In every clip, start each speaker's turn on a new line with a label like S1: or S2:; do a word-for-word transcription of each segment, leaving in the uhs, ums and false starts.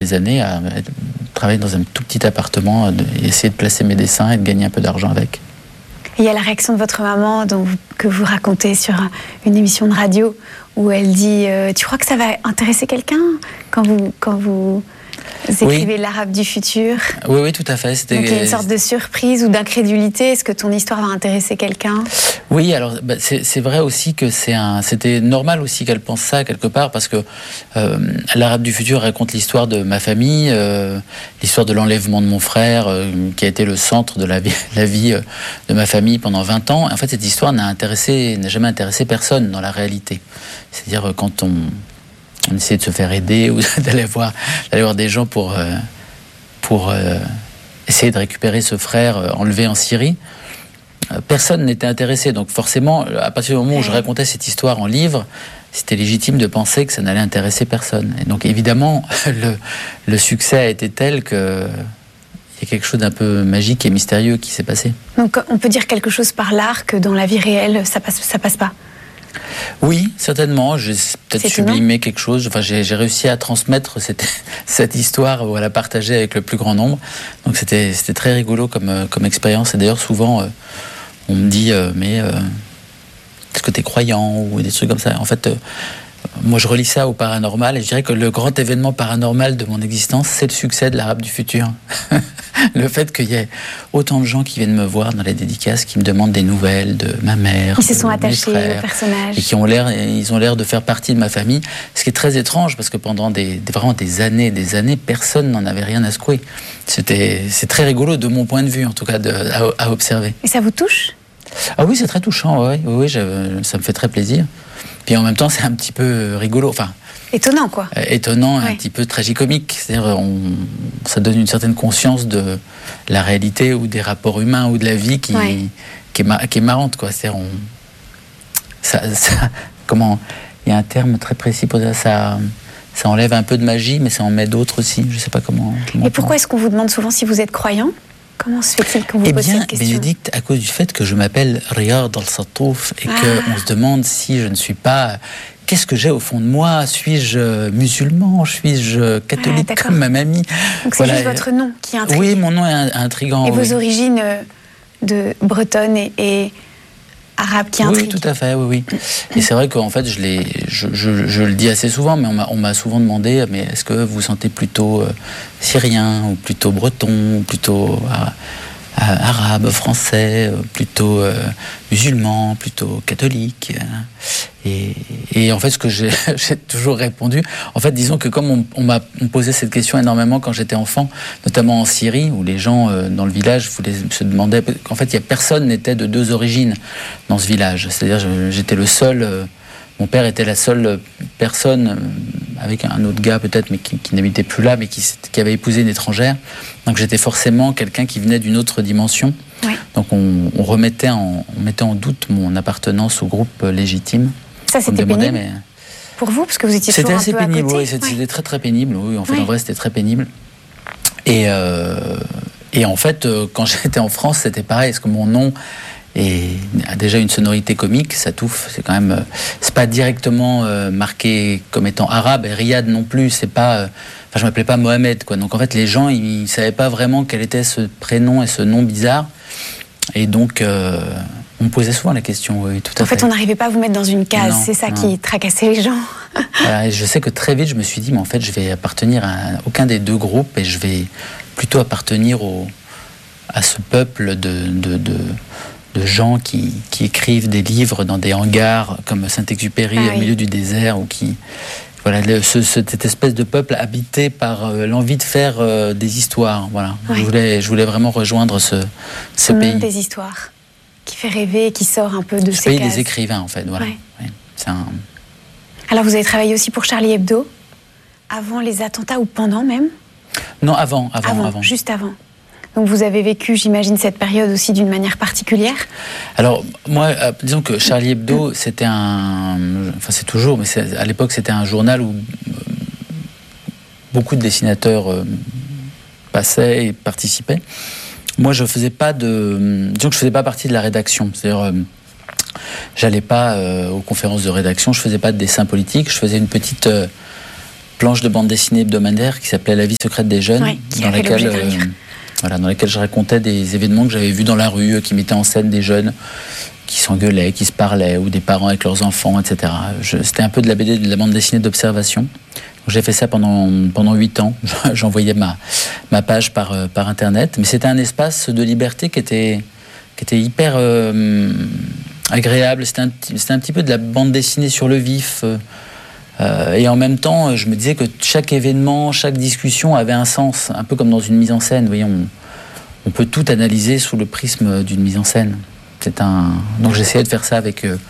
S1: des années à travailler dans un tout petit appartement, et essayer de placer mes dessins et de gagner un peu d'argent avec.
S2: Il y a la réaction de votre maman donc, que vous racontez sur une émission de radio où elle dit euh, « Tu crois que ça va intéresser quelqu'un quand vous, quand vous écrivez oui. l'arabe du futur ?»
S1: Oui, oui, tout à fait.
S2: C'était... Donc il y a une sorte de surprise ou d'incrédulité. Est-ce que ton histoire va intéresser quelqu'un ?
S1: Oui, alors bah, c'est, c'est vrai aussi que c'est un, c'était normal aussi qu'elle pense ça quelque part, parce que euh, l'arabe du futur raconte l'histoire de ma famille, euh, l'histoire de l'enlèvement de mon frère, euh, qui a été le centre de la vie, la vie euh, de ma famille pendant vingt ans. Et en fait, cette histoire n'a intéressé, n'a jamais intéressé personne dans la réalité. C'est-à-dire euh, quand on, on essaie de se faire aider ou d'aller voir, d'aller voir des gens pour, euh, pour euh, essayer de récupérer ce frère euh, enlevé en Syrie. Personne n'était intéressé, donc forcément, à partir du moment où je racontais cette histoire en livre, c'était légitime de penser que ça n'allait intéresser personne. Et donc évidemment, le, le succès a été tel que il y a quelque chose d'un peu magique et mystérieux qui s'est passé.
S2: Donc on peut dire quelque chose par l'art que dans la vie réelle, ça passe, ça passe pas.
S1: Oui, certainement. J'ai peut-être
S2: C'est
S1: sublimé quelque chose. Enfin, j'ai, j'ai réussi à transmettre cette, cette histoire ou à la partager avec le plus grand nombre. Donc c'était, c'était très rigolo comme, comme expérience. Et d'ailleurs, souvent, euh, on me dit euh, mais euh, est-ce que tu es croyant ou des trucs comme ça. En fait, euh, moi, je relie ça au paranormal et je dirais que le grand événement paranormal de mon existence, c'est le succès de l'arabe du futur. Le fait qu'il y ait autant de gens qui viennent me voir dans les dédicaces, qui me demandent des nouvelles de ma mère,
S2: ils se sont
S1: de
S2: attachés
S1: mes frères,
S2: au personnage
S1: et qui ont l'air, ils ont l'air de faire partie de ma famille. Ce qui est très étrange parce que pendant des, des vraiment des années, des années, personne n'en avait rien à secouer. C'était, c'est très rigolo de mon point de vue, en tout cas, de, à, à observer.
S2: Et ça vous touche ?
S1: Ah oui, c'est très touchant. Oui, oui, oui, je, ça me fait très plaisir. Puis en même temps, c'est un petit peu rigolo. Enfin.
S2: Étonnant, quoi.
S1: Euh, étonnant,
S2: ouais.
S1: Un petit peu tragicomique. C'est-à-dire, on, ça donne une certaine conscience de la réalité ou des rapports humains ou de la vie qui, ouais. qui, est, qui est marrante, quoi. C'est-à-dire, on, ça, ça, comment, il y a un terme très précis pour ça. ça ça enlève un peu de magie, mais ça en met d'autres aussi. Je ne sais pas comment. comment
S2: Et pourquoi est-ce qu'on vous demande souvent si vous êtes croyant ? Comment se fait-il qu'on vous
S1: eh
S2: pose
S1: bien,
S2: cette question ?
S1: Bénédicte, à cause du fait que je m'appelle Riyad al-Sattouf et ah. qu'on se demande si je ne suis pas... Qu'est-ce que j'ai au fond de moi ? Suis-je musulman ? Suis-je catholique ah, comme ma mamie ?
S2: Donc c'est voilà. juste votre nom qui intrigue.
S1: Oui, mon nom est intriguant.
S2: Et
S1: oui.
S2: vos origines de bretonne et, et arabe qui intriguent.
S1: Oui, tout à fait, oui, oui. Et c'est vrai qu'en fait, je, l'ai, je, je, je le dis assez souvent, mais on m'a, on m'a souvent demandé, mais est-ce que vous vous sentez plutôt euh, syrien, ou plutôt breton, ou plutôt... Euh, Euh, arabe, français, euh, plutôt euh, musulman, plutôt catholique. Euh, et, et en fait, ce que j'ai, j'ai toujours répondu, en fait, disons que comme on, on m'a on posé cette question énormément quand j'étais enfant, notamment en Syrie, où les gens euh, dans le village voulaient, se demandaient, qu'en fait, il y a personne n'était de deux origines dans ce village. C'est-à-dire, je, j'étais le seul. Euh, Mon père était la seule personne, avec un autre gars peut-être, mais qui, qui n'habitait plus là, mais qui, qui avait épousé une étrangère. Donc j'étais forcément quelqu'un qui venait d'une autre dimension.
S2: Ouais.
S1: Donc on, on remettait en, on mettait en doute mon appartenance au groupe légitime.
S2: Ça, c'était pénible
S1: mais...
S2: pour vous, parce que vous étiez toujours
S1: c'était
S2: un
S1: assez
S2: peu
S1: pénible,
S2: à côté.
S1: Oui, c'était, ouais. c'était très très pénible. Oui, en fait,
S2: ouais.
S1: en vrai, c'était très pénible. Et, euh, et en fait, quand j'étais en France, c'était pareil, parce que mon nom... et a déjà une sonorité comique, Sattouf, c'est quand même, c'est pas directement euh, marqué comme étant arabe, et Riyad non plus, c'est pas, euh, enfin je m'appelais pas Mohamed, quoi. Donc en fait les gens ils, ils savaient pas vraiment quel était ce prénom et ce nom bizarre, et donc euh, on me posait souvent la question, oui, tout à
S2: en fait. En fait, on n'arrivait pas à vous mettre dans une case,
S1: non,
S2: c'est ça
S1: non.
S2: qui tracassait les gens.
S1: Voilà, et je sais que très vite je me suis dit, mais en fait je vais appartenir à aucun des deux groupes, et je vais plutôt appartenir au, à ce peuple de, de, de de gens qui, qui écrivent des livres dans des hangars comme Saint-Exupéry ah, au oui. milieu du désert, ou qui voilà le, ce, cette espèce de peuple habité par euh, l'envie de faire euh, des histoires. Voilà, oui. je voulais je voulais vraiment rejoindre ce ce, ce
S2: pays.
S1: monde
S2: des histoires qui fait rêver, qui sort un peu de
S1: ce
S2: ces
S1: pays
S2: cases.
S1: des écrivains en fait. Voilà.
S2: Ouais.
S1: Oui, c'est un...
S2: Alors vous avez travaillé aussi pour Charlie Hebdo avant les attentats ou pendant même ?
S1: Non, avant, avant,
S2: avant,
S1: avant.
S2: Juste avant. Donc vous avez vécu, j'imagine, cette période aussi d'une manière particulière ?
S1: Alors, moi, euh, disons que Charlie Hebdo, c'était un... Enfin, c'est toujours, mais c'est, à l'époque, c'était un journal où euh, beaucoup de dessinateurs euh, passaient et participaient. Moi, je faisais pas de... Disons que je faisais pas partie de la rédaction. C'est-à-dire, euh, j'allais pas euh, aux conférences de rédaction, je faisais pas de dessin politique, je faisais une petite... Euh, planche de bande dessinée hebdomadaire qui s'appelait La vie secrète des jeunes,
S2: oui,
S1: dans laquelle, euh, voilà, dans laquelle je racontais des événements que j'avais vus dans la rue, qui mettaient en scène des jeunes qui s'engueulaient, qui se parlaient, ou des parents avec leurs enfants, et cetera. Je, c'était un peu de la B D, de la bande dessinée d'observation. Donc, j'ai fait ça pendant pendant huit ans. J'envoyais ma ma page par euh, par internet, mais c'était un espace de liberté qui était qui était hyper euh, agréable. C'était un, c'était un petit peu de la bande dessinée sur le vif. Euh, et en même temps, je me disais que chaque événement, chaque discussion avait un sens, un peu comme dans une mise en scène. Vous voyez, on, on peut tout analyser sous le prisme d'une mise en scène. C'est un... Donc j'essayais de faire ça avec euh,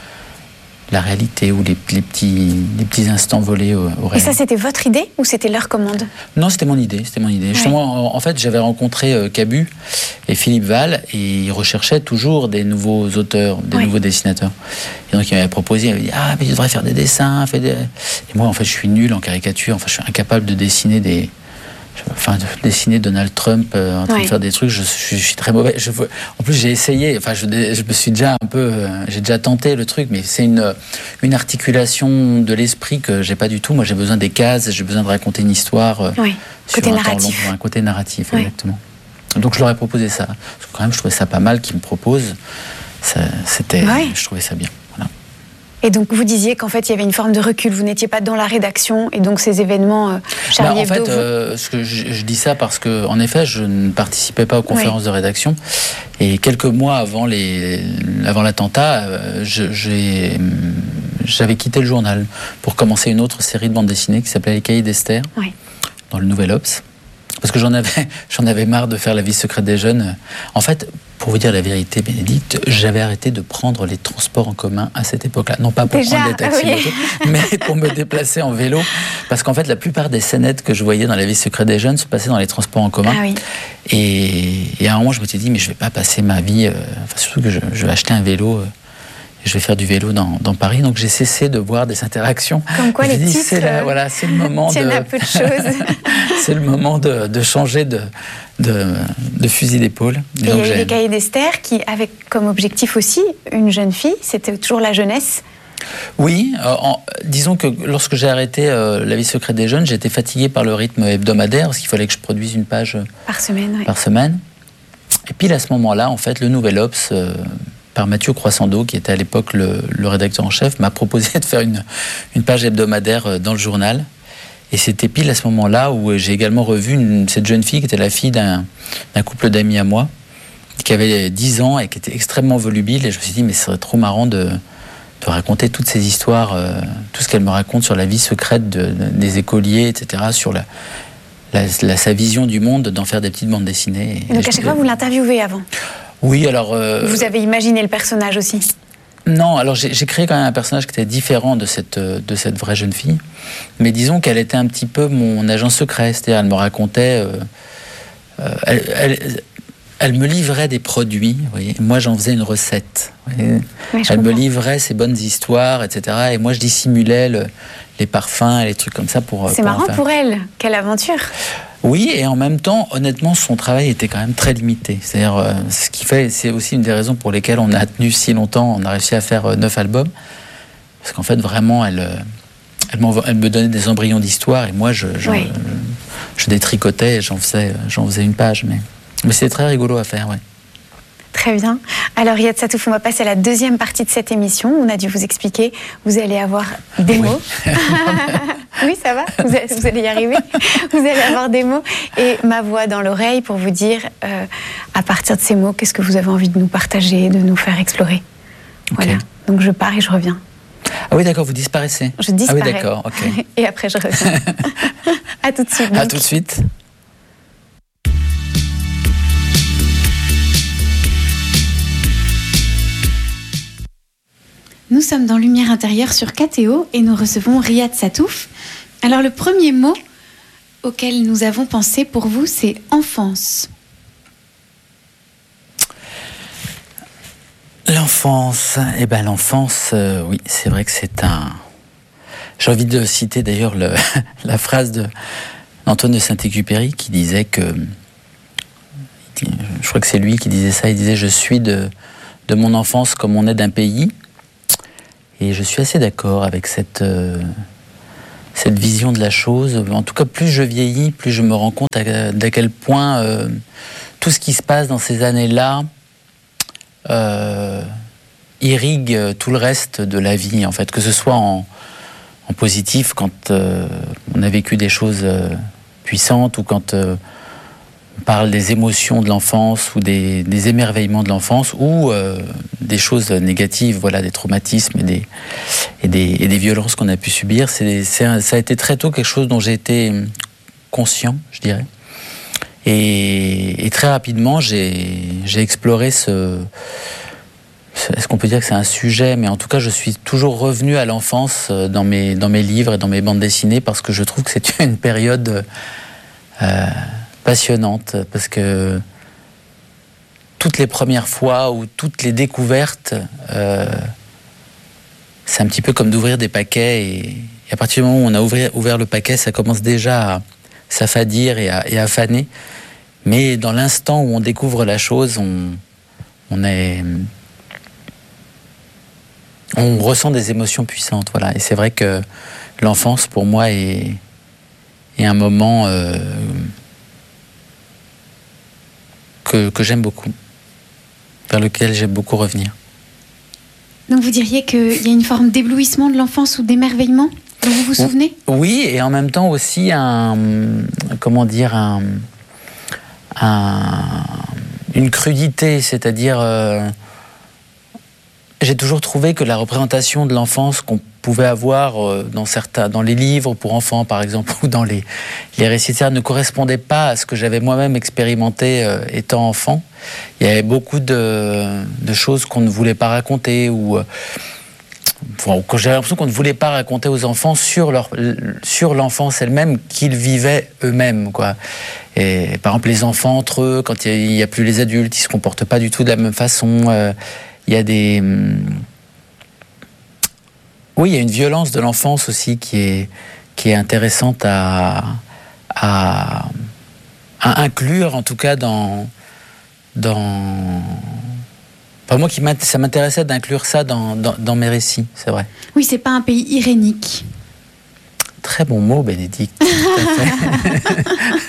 S1: la réalité ou les, les, petits, les petits instants volés au, au réel.
S2: Et ça, c'était votre idée ou c'était leur commande ?
S1: Non, c'était mon idée. C'était mon idée. Ouais. Justement, en, en fait, j'avais rencontré euh, Cabu et Philippe Val et ils recherchaient toujours des nouveaux auteurs, des ouais. nouveaux dessinateurs. Et donc, ils m'avaient proposé, ils m'avaient dit « Ah, mais tu devrais faire des dessins. Fais des... » Et moi, en fait, je suis nul en caricature. Enfin, je suis incapable de dessiner des... Enfin, de dessiner Donald Trump euh, en train ouais. de faire des trucs, je, je, je suis très mauvais. Je, en plus, j'ai essayé, enfin, je, je me suis déjà un peu, euh, j'ai déjà tenté le truc, mais c'est une, une articulation de l'esprit que j'ai pas du tout. Moi, j'ai besoin des cases, j'ai besoin de raconter une histoire. Euh,
S2: oui. Côté un narratif.
S1: Long, un côté narratif, oui. Exactement. Donc, je leur ai proposé ça. Parce que quand même, je trouvais ça pas mal qu'ils me proposent. Ça, c'était, oui. Je trouvais ça bien. Voilà.
S2: Et donc, vous disiez qu'en fait, il y avait une forme de recul. Vous n'étiez pas dans la rédaction, et donc ces événements, euh, Charlie
S1: bah, en
S2: Hebdo...
S1: fait, euh, ce que je, je dis ça parce que, en effet, je ne participais pas aux conférences oui. de rédaction. Et quelques mois avant, les, avant l'attentat, euh, je, j'ai, j'avais quitté le journal pour commencer une autre série de bandes dessinées qui s'appelait Les Cahiers d'Esther, oui. dans le Nouvel Obs. Parce que j'en avais, j'en avais marre de faire La vie secrète des jeunes. En fait, pour vous dire la vérité, Bénédicte, j'avais arrêté de prendre les transports en commun à cette époque-là. Non pas pour Déjà, prendre des taxis, oui. mais pour me déplacer en vélo. Parce qu'en fait, la plupart des scénettes que je voyais dans La vie secrète des jeunes se passaient dans les transports en commun.
S2: Ah oui.
S1: et, et à un moment, je me suis dit, mais je ne vais pas passer ma vie... Euh, enfin, surtout que je, je vais acheter un vélo... Euh, je vais faire du vélo dans, dans Paris, donc j'ai cessé de voir des interactions.
S2: Comme quoi, les
S1: dit,
S2: titres
S1: c'est la, voilà, c'est le moment
S2: tiennent
S1: de,
S2: à peu de choses.
S1: c'est le moment de, de changer de, de, de fusil d'épaule.
S2: Et il y a eu Les Cahiers d'Esther qui avaient comme objectif aussi une jeune fille, c'était toujours la jeunesse.
S1: Oui, euh, en, disons que lorsque j'ai arrêté euh, La vie secrète des jeunes, j'étais fatigué par le rythme hebdomadaire, parce qu'il fallait que je produise une page
S2: par semaine. Oui.
S1: Par semaine. Et puis à ce moment-là, en fait, le Nouvel Obs... Euh, par Mathieu Croissando, qui était à l'époque le, le rédacteur en chef, m'a proposé de faire une, une page hebdomadaire dans le journal. Et c'était pile à ce moment-là où j'ai également revu une, cette jeune fille qui était la fille d'un, d'un couple d'amis à moi, qui avait dix ans et qui était extrêmement volubile. Et je me suis dit, mais ce serait trop marrant de, de raconter toutes ces histoires, euh, tout ce qu'elle me raconte sur la vie secrète de, de, des écoliers, et cetera, sur la, la, la, sa vision du monde, d'en faire des petites bandes dessinées.
S2: Et donc et à chaque fois, vous l'interviewez avant ?
S1: Oui, alors... Euh,
S2: vous avez imaginé le personnage aussi ?
S1: Non, alors j'ai, j'ai créé quand même un personnage qui était différent de cette, de cette vraie jeune fille. Mais disons qu'elle était un petit peu mon agent secret. C'est-à-dire, elle me racontait... Euh, euh, elle, elle, elle me livrait des produits, vous voyez. Moi, j'en faisais une recette. Vous voyez. Oui, elle comprends. Me livrait ses bonnes histoires, et cetera. Et moi, je dissimulais le, les parfums et les trucs comme ça pour...
S2: C'est
S1: pour
S2: marrant pour elle. Quelle aventure !
S1: Oui, et en même temps, honnêtement, son travail était quand même très limité. C'est-à-dire, euh, ce qui fait, c'est aussi une des raisons pour lesquelles on a tenu si longtemps, on a réussi à faire euh, neuf albums. Parce qu'en fait, vraiment, elle, elle, elle me donnait des embryons d'histoire, et moi, je, je, oui. je, je détricotais et j'en faisais, j'en faisais une page. Mais, mais c'est très rigolo à faire, oui.
S2: Très bien. Alors, Riyad Sattouf, on va passer à la deuxième partie de cette émission. On a dû vous expliquer, vous allez avoir des oui. mots. Oui, ça va, vous allez, vous allez y arriver. Vous allez avoir des mots et ma voix dans l'oreille pour vous dire, euh, à partir de ces mots, qu'est-ce que vous avez envie de nous partager, de nous faire explorer. Okay. Voilà. Donc, je pars et je reviens.
S1: Ah oui, d'accord, vous disparaissez.
S2: Je disparais.
S1: Ah oui, d'accord, ok.
S2: Et après, je reviens. À tout de suite.
S1: À tout de suite.
S2: Nous sommes dans Lumière intérieure sur K T O et nous recevons Riyad Sattouf. Alors le premier mot auquel nous avons pensé pour vous, c'est enfance.
S1: L'enfance, eh ben l'enfance, euh, oui, c'est vrai que c'est un... J'ai envie de citer d'ailleurs le, la phrase de Antoine de Saint-Exupéry qui disait que... Je crois que c'est lui qui disait ça, il disait « Je suis de, de mon enfance comme on est d'un pays ». Et je suis assez d'accord avec cette, euh, cette vision de la chose. En tout cas, plus je vieillis, plus je me rends compte à, d'à quel point euh, tout ce qui se passe dans ces années-là euh, irrigue tout le reste de la vie, en fait, que ce soit en, en positif quand euh, on a vécu des choses euh, puissantes, ou quand euh, on parle des émotions de l'enfance ou des, des émerveillements de l'enfance, ou euh, des choses négatives, voilà, des traumatismes et des, et des, et des violences qu'on a pu subir. C'est, c'est un, ça a été très tôt quelque chose dont j'ai été conscient, je dirais. Et, et très rapidement, j'ai, j'ai exploré ce... Est-ce qu'on peut dire que c'est un sujet? Mais en tout cas, je suis toujours revenu à l'enfance dans mes, dans mes livres et dans mes bandes dessinées, parce que je trouve que c'est une période euh, passionnante, parce que toutes les premières fois ou toutes les découvertes, euh, c'est un petit peu comme d'ouvrir des paquets, et, et à partir du moment où on a ouvert, ouvert le paquet, ça commence déjà à s'affadir et à, et à faner. Mais dans l'instant où on découvre la chose, on, on est... on ressent des émotions puissantes, voilà. Et c'est vrai que l'enfance, pour moi, est, est un moment euh, que, que j'aime beaucoup, vers lequel j'aime beaucoup revenir.
S2: Donc vous diriez qu'il y a une forme d'éblouissement de l'enfance ou d'émerveillement dont vous vous souvenez?
S1: Oui, et en même temps aussi un, comment dire, un, un, une crudité, c'est-à-dire... Euh, j'ai toujours trouvé que la représentation de l'enfance qu'on pouvait avoir dans certains, dans les livres pour enfants, par exemple, ou dans les, les récits ne correspondait pas à ce que j'avais moi-même expérimenté euh, étant enfant. Il y avait beaucoup de, de choses qu'on ne voulait pas raconter, ou euh, enfin, que j'avais l'impression qu'on ne voulait pas raconter aux enfants sur, leur, sur l'enfance elle-même qu'ils vivaient eux-mêmes, quoi. Et par exemple, les enfants entre eux, quand il n'y a, a plus les adultes, ils ne se comportent pas du tout de la même façon. Euh, Il y a des... Oui, il y a une violence de l'enfance aussi qui est, qui est intéressante à, à, à inclure, en tout cas, dans... dans... Enfin, moi, qui ça m'intéressait d'inclure ça dans, dans, dans mes récits, c'est vrai.
S2: Oui, c'est pas un pays irénique.
S1: Très bon mot, Bénédicte. Tout à fait.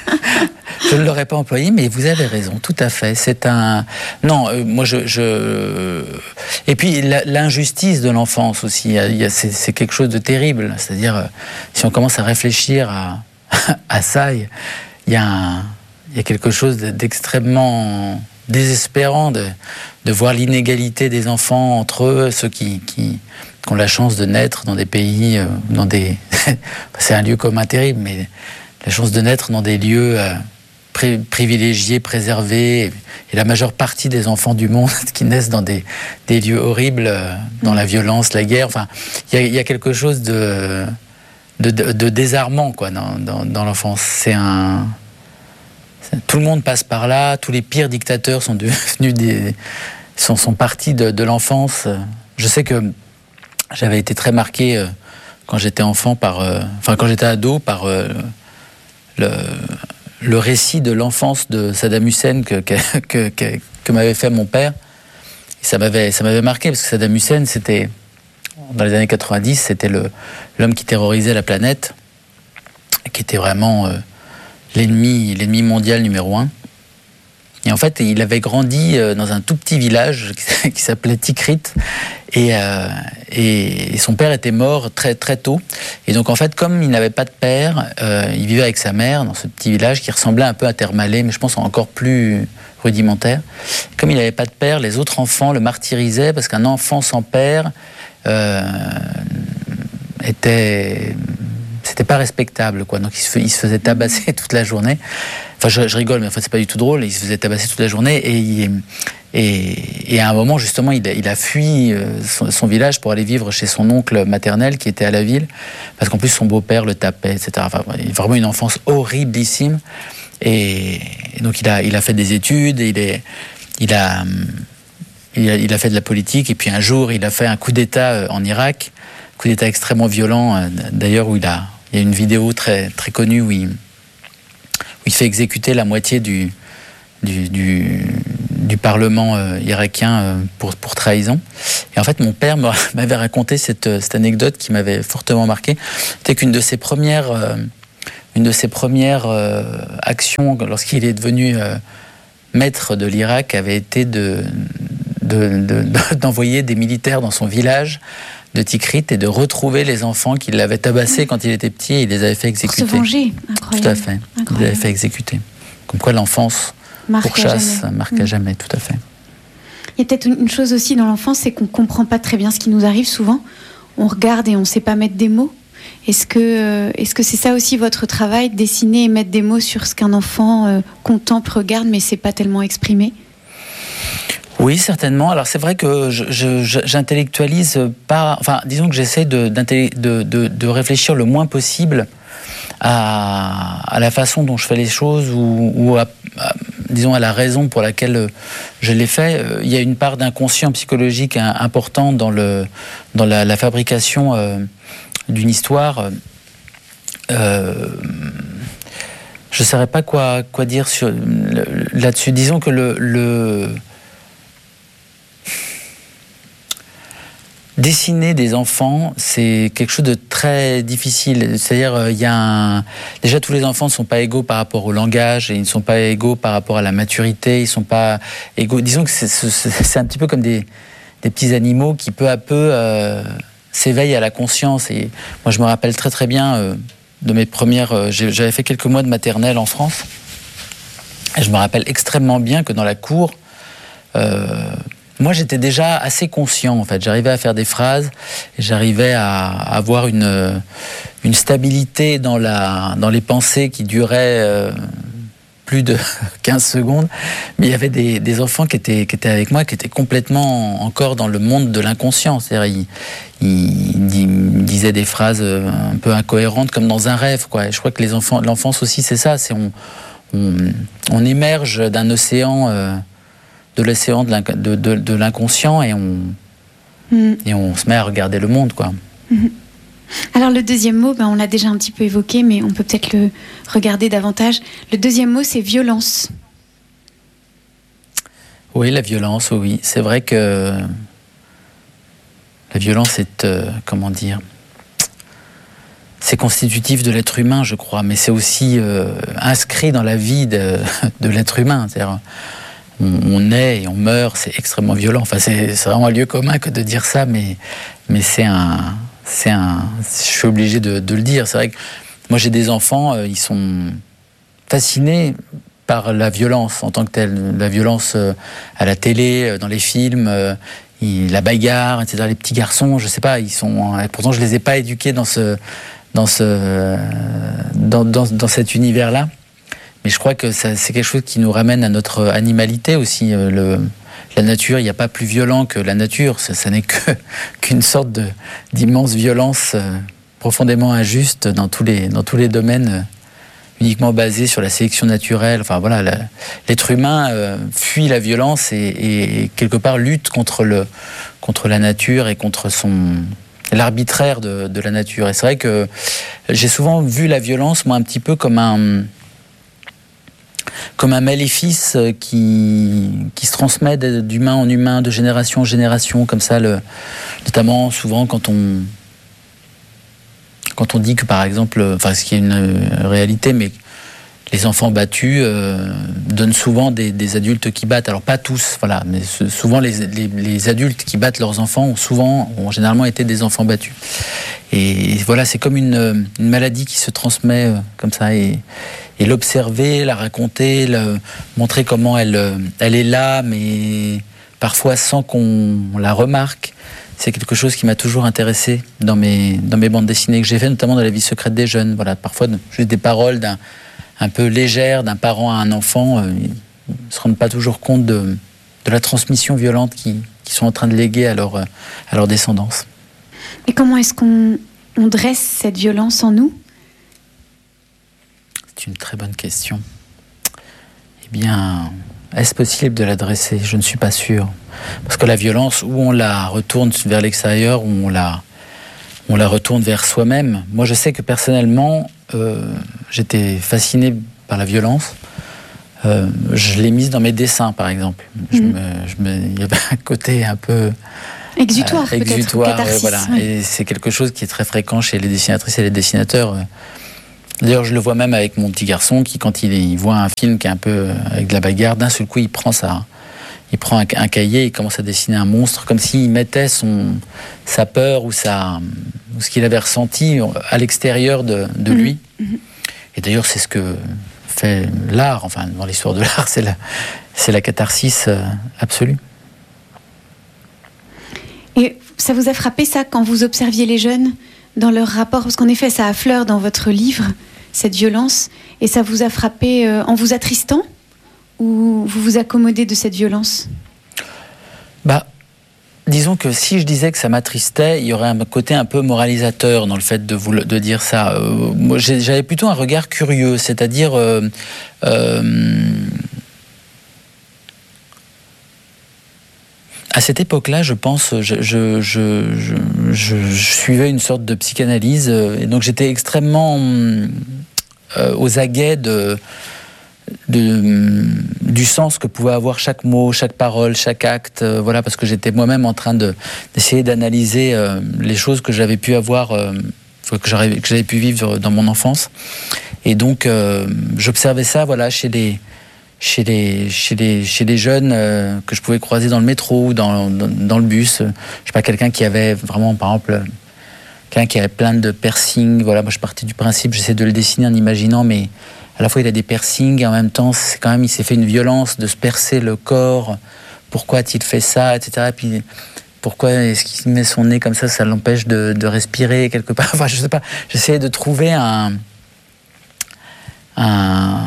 S1: Je ne l'aurais pas employé, mais vous avez raison, tout à fait. C'est un... Non, euh, moi, je, je... Et puis, la, l'injustice de l'enfance aussi, il y a, c'est, c'est quelque chose de terrible. C'est-à-dire, euh, si on commence à réfléchir à, à ça, il y, a un, il y a quelque chose d'extrêmement désespérant de, de voir l'inégalité des enfants entre eux, ceux qui, qui, qui ont la chance de naître dans des pays, euh, dans des... c'est un lieu commun terrible, mais la chance de naître dans des lieux... Euh, privilégiés, préservés, et la majeure partie des enfants du monde qui naissent dans des, des lieux horribles, dans la violence, la guerre. Enfin, il y, y a quelque chose de, de, de, de désarmant, quoi, dans, dans, dans l'enfance. C'est un... C'est, tout le monde passe par là, tous les pires dictateurs sont devenus des... sont, sont partis de, de l'enfance. Je sais que j'avais été très marqué euh, quand j'étais enfant, par... Euh, enfin, quand j'étais ado, par euh, le... le récit de l'enfance de Saddam Hussein que, que, que, que, que m'avait fait mon père. Et ça m'avait, ça m'avait marqué, parce que Saddam Hussein, c'était, dans les années quatre-vingt-dix, c'était le, l'homme qui terrorisait la planète, qui était vraiment euh, l'ennemi, l'ennemi mondial numéro un. Et en fait, il avait grandi euh, dans un tout petit village qui, qui s'appelait Tikrit, et, euh, et, et son père était mort très, très tôt. Et donc, en fait, comme il n'avait pas de père, euh, il vivait avec sa mère dans ce petit village qui ressemblait un peu à Terre-Malais, mais je pense encore plus rudimentaire. Comme il n'avait pas de père, les autres enfants le martyrisaient, parce qu'un enfant sans père euh, était... c'était pas respectable, quoi. Donc il se, il se faisait tabasser toute la journée. Enfin, je, je rigole, mais en fait, c'est pas du tout drôle. Il se faisait tabasser toute la journée, et, il, et, et à un moment, justement, il a, il a fui son, son village pour aller vivre chez son oncle maternel qui était à la ville, parce qu'en plus son beau-père le tapait, et cetera. Enfin, vraiment une enfance horriblissime. Et, et donc il a, il a fait des études, il est, il a, il a, il a fait de la politique, et puis un jour, il a fait un coup d'État en Irak. Coup d'État extrêmement violent, d'ailleurs, où il a, il y a une vidéo très, très connue où il, où il fait exécuter la moitié du, du, du, du Parlement euh, irakien euh, pour, pour trahison. Et en fait, mon père m'avait raconté cette, cette anecdote qui m'avait fortement marqué. C'était qu'une de ses premières, euh, une de ses premières euh, actions, lorsqu'il est devenu euh, maître de l'Irak, avait été de, de, de, de, d'envoyer des militaires dans son village de Tikrit et de retrouver les enfants qui l'avaient tabassé quand il était petit et il les avait fait exécuter.
S2: Pour se venger, incroyable.
S1: Tout à fait, incroyable. Il les avait fait exécuter. Comme quoi l'enfance, marque pour chasse, marque à jamais, tout à fait.
S2: Il y a peut-être une chose aussi dans l'enfance, c'est qu'on ne comprend pas très bien ce qui nous arrive souvent. On regarde et on ne sait pas mettre des mots. Est-ce que, euh, est-ce que c'est ça aussi votre travail, dessiner et mettre des mots sur ce qu'un enfant euh, contemple, regarde, mais ne sait pas tellement exprimer ?
S1: Oui, certainement. Alors c'est vrai que je, je, j'intellectualise pas. Enfin, disons que j'essaie de, de, de, de réfléchir le moins possible à, à la façon dont je fais les choses ou, ou à, à, disons, à la raison pour laquelle je les fais. Il y a une part d'inconscient psychologique important dans, le, dans la, la fabrication euh, d'une histoire. Euh, je ne saurais pas quoi, quoi dire sur, là-dessus. Disons que le... le dessiner des enfants, c'est quelque chose de très difficile. C'est-à-dire, il y a un... déjà tous les enfants ne sont pas égaux par rapport au langage, et ils ne sont pas égaux par rapport à la maturité. Ils ne sont pas égaux. Disons que c'est, c'est, c'est un petit peu comme des, des petits animaux qui peu à peu euh, s'éveillent à la conscience. Et moi, je me rappelle très très bien euh, de mes premières. Euh, j'avais fait quelques mois de maternelle en France, et je me rappelle extrêmement bien que dans la cour. Euh, Moi, j'étais déjà assez conscient, en fait. J'arrivais à faire des phrases, et j'arrivais à avoir une, une stabilité dans, la, dans les pensées qui duraient euh, plus de quinze secondes. Mais il y avait des, des enfants qui étaient, qui étaient avec moi, qui étaient complètement encore dans le monde de l'inconscient. C'est-à-dire, ils, ils, ils disaient des phrases un peu incohérentes, comme dans un rêve, quoi. Et je crois que les enfants, l'enfance aussi, c'est ça. C'est on, on, on émerge d'un océan... Euh, de l'océan de, de, de, de l'inconscient et on, mmh. et on se met à regarder le monde, quoi.
S2: Mmh. Alors le deuxième mot, ben, on l'a déjà un petit peu évoqué, mais on peut peut-être le regarder davantage. Le deuxième mot, c'est violence.
S1: Oui, la violence, oui. C'est vrai que la violence est, euh, comment dire, c'est constitutif de l'être humain, je crois, mais c'est aussi euh, inscrit dans la vie de, de l'être humain. C'est-à-dire, on naît et on meurt, c'est extrêmement violent. Enfin, c'est, c'est vraiment un lieu commun que de dire ça, mais, mais c'est un, c'est un... Je suis obligé de, de le dire. C'est vrai que moi, j'ai des enfants, euh, ils sont fascinés par la violence en tant que telle. La violence euh, à la télé, dans les films, euh, il, la bagarre, et cetera. Les petits garçons, je sais pas, ils sont... Euh, pourtant, je les ai pas éduqués dans, ce, dans, ce, euh, dans, dans, dans cet univers-là. Mais je crois que ça, c'est quelque chose qui nous ramène à notre animalité aussi. Le, la nature, il n'y a pas plus violent que la nature. Ça, ça n'est que, qu'une sorte de, d'immense violence euh, profondément injuste dans tous les, dans tous les domaines, euh, uniquement basés sur la sélection naturelle. Enfin voilà, la, l'être humain euh, fuit la violence et, et, et quelque part lutte contre, le, contre la nature et contre son... l'arbitraire de, de la nature. Et c'est vrai que j'ai souvent vu la violence, moi, un petit peu comme un... comme un maléfice qui, qui se transmet d'humain en humain, de génération en génération, comme ça, le, notamment souvent quand on, quand on dit que, par exemple, enfin, ce qui est une réalité, mais les enfants battus euh, donnent souvent des, des adultes qui battent. Alors, pas tous, voilà, mais souvent les, les, les adultes qui battent leurs enfants ont souvent, ont généralement été des enfants battus. Et, et voilà, c'est comme une, une maladie qui se transmet euh, comme ça. Et, et l'observer, la raconter, le, montrer comment elle, elle est là, mais parfois sans qu'on la remarque, c'est quelque chose qui m'a toujours intéressé dans mes, dans mes bandes dessinées que j'ai fait, notamment dans La vie secrète des jeunes. Voilà, parfois juste des paroles d'un, un peu légères d'un parent à un enfant. Euh, ils ne se rendent pas toujours compte de, de la transmission violente qu'ils qui sont en train de léguer à leur, à leur descendance.
S2: Et comment est-ce qu'on on dresse cette violence en nous ?
S1: C'est une très bonne question. Eh bien, est-ce possible de la dresser ? Je ne suis pas sûr. Parce que la violence, ou on la retourne vers l'extérieur, ou on la, on la retourne vers soi-même. Moi, je sais que personnellement, euh, j'étais fasciné par la violence. euh, je l'ai mise dans mes dessins, par exemple. Mmh. Je me, je me, il y avait un côté un peu...
S2: Exutoire,
S1: euh,
S2: peut-être,
S1: exutoire,
S2: catharsis,
S1: ouais, voilà.
S2: Ouais.
S1: Et c'est quelque chose qui est très fréquent chez les dessinatrices et les dessinateurs. D'ailleurs, je le vois même avec mon petit garçon qui, quand il, il voit un film qui est un peu avec de la bagarre, d'un seul coup, il prend ça... Il prend un, un cahier, il commence à dessiner un monstre, comme s'il mettait son, sa peur ou, sa, ou ce qu'il avait ressenti à l'extérieur de, de lui. Mmh. Et d'ailleurs, c'est ce que fait l'art, enfin, dans l'histoire de l'art, c'est la, c'est la catharsis absolue.
S2: Et ça vous a frappé, ça, quand vous observiez les jeunes dans leur rapport? Parce qu'en effet, ça affleure dans votre livre, cette violence, et ça vous a frappé euh, en vous attristant? Ou vous vous accommodez de cette violence?
S1: Bah, disons que si je disais que ça m'attristait, il y aurait un côté un peu moralisateur dans le fait de, vous, de dire ça. Euh, moi, j'avais plutôt un regard curieux, c'est-à-dire... Euh, euh, à cette époque-là, je pense, je, je, je, je, je, je suivais une sorte de psychanalyse, et donc j'étais extrêmement euh, aux aguets de... De, du sens que pouvait avoir chaque mot, chaque parole, chaque acte, euh, voilà, parce que j'étais moi-même en train de, d'essayer d'analyser euh, les choses que j'avais pu avoir, euh, que, j'avais, que j'avais pu vivre dans mon enfance. Et donc, euh, j'observais ça, voilà, chez les, chez les, chez les, chez les jeunes euh, que je pouvais croiser dans le métro ou dans, dans, dans le bus. Je sais pas, quelqu'un qui avait vraiment, par exemple, quelqu'un qui avait plein de piercings. Voilà, moi, je partais du principe, j'essaie de le dessiner en imaginant, mais à la fois il a des piercings et en même temps c'est quand même il s'est fait une violence de se percer le corps. Pourquoi a-t-il fait ça, et cetera. Et puis pourquoi est-ce qu'il met son nez comme ça, ça l'empêche de, de respirer quelque part. Enfin je sais pas. J'essayais de trouver un, un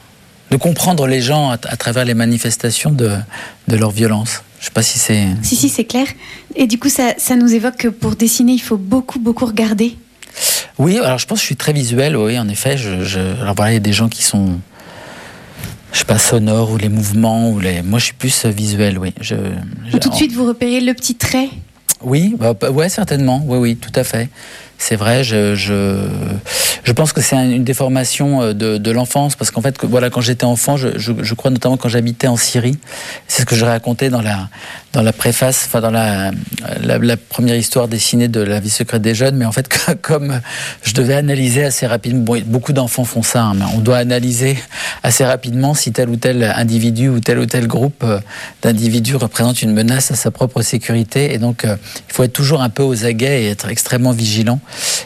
S1: de comprendre les gens à, à travers les manifestations de de leur violence. Je sais pas si c'est.
S2: Si si c'est clair. Et du coup ça ça nous évoque que pour dessiner il faut beaucoup beaucoup regarder.
S1: Oui, alors je pense que je suis très visuel, oui, en effet. Je, je, alors voilà, il y a des gens qui sont, je sais pas, sonores ou les mouvements, ou les... moi je suis plus visuel, oui. Je, je...
S2: Tout de suite, vous repérez le petit trait?
S1: Oui, bah, ouais, certainement, oui, oui, tout à fait. C'est vrai, je, je, je pense que c'est une déformation de, de l'enfance, parce qu'en fait, que, voilà, quand j'étais enfant, je, je, je crois notamment quand j'habitais en Syrie, c'est ce que je racontais dans la, dans la préface, enfin dans la, la, la première histoire dessinée de La vie secrète des jeunes, mais en fait, comme je devais analyser assez rapidement, bon, beaucoup d'enfants font ça, hein, mais on doit analyser assez rapidement si tel ou tel individu ou tel ou tel groupe d'individus représente une menace à sa propre sécurité, et donc il faut être toujours un peu aux aguets et être extrêmement vigilant.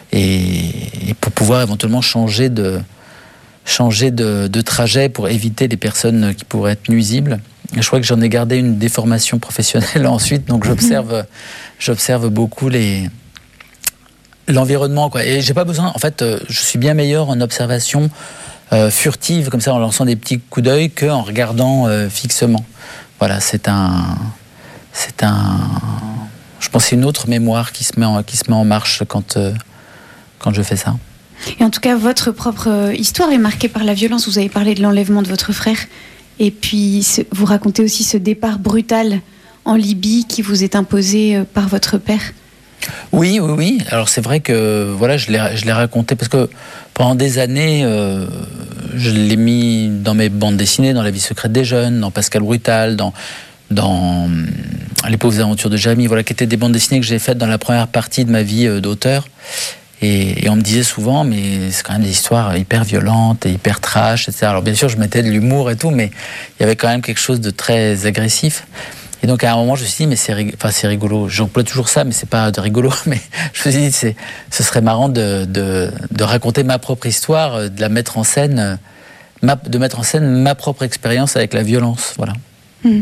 S1: Et, et pour pouvoir éventuellement changer de, changer de, de trajet pour éviter les personnes qui pourraient être nuisibles. Et je crois que j'en ai gardé une déformation professionnelle ensuite, donc j'observe, j'observe beaucoup les, l'environnement, quoi. Et j'ai pas besoin, en fait, je suis bien meilleur en observation euh, furtive, comme ça, en lançant des petits coups d'œil, qu'en regardant euh, fixement. Voilà, c'est un, c'est un. Je pense que c'est une autre mémoire qui se met en, qui se met en marche quand, euh, quand je fais ça.
S2: Et en tout cas, votre propre histoire est marquée par la violence. Vous avez parlé de l'enlèvement de votre frère. Et puis, vous racontez aussi ce départ brutal en Libye qui vous est imposé par votre père.
S1: Oui, oui, oui. Alors c'est vrai que voilà, je l'ai, je l'ai raconté parce que pendant des années, euh, je l'ai mis dans mes bandes dessinées, dans La vie secrète des jeunes, dans Pascal Brutal, dans... dans Les pauvres aventures de Jérémie, voilà, qui étaient des bandes dessinées que j'ai faites dans la première partie de ma vie d'auteur. Et, et on me disait souvent, mais c'est quand même des histoires hyper violentes et hyper trash, et cetera. Alors bien sûr, je mettais de l'humour et tout, mais il y avait quand même quelque chose de très agressif. Et donc à un moment, je me suis dit, mais c'est, rig... enfin, c'est rigolo. J'emploie toujours ça, mais c'est pas de rigolo. Mais je me suis dit, c'est... ce serait marrant de, de, de raconter ma propre histoire, de la mettre en scène, ma... de mettre en scène ma propre expérience avec la violence, voilà. Mmh.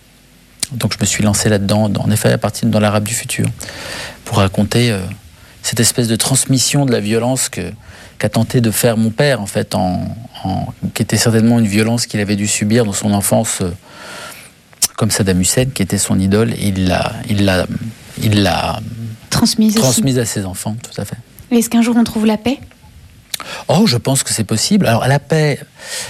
S1: Donc je me suis lancé là-dedans, en effet, à partir dans l'Arabe du futur, pour raconter euh, cette espèce de transmission de la violence que, qu'a tenté de faire mon père, en fait, en, en, qui était certainement une violence qu'il avait dû subir dans son enfance, euh, comme Saddam Hussein, qui était son idole, et il l'a, il l'a, il l'a
S2: transmise,
S1: transmise à ses enfants, tout à fait.
S2: Est-ce qu'un jour on trouve la paix ?
S1: Oh, je pense que c'est possible. Alors la paix...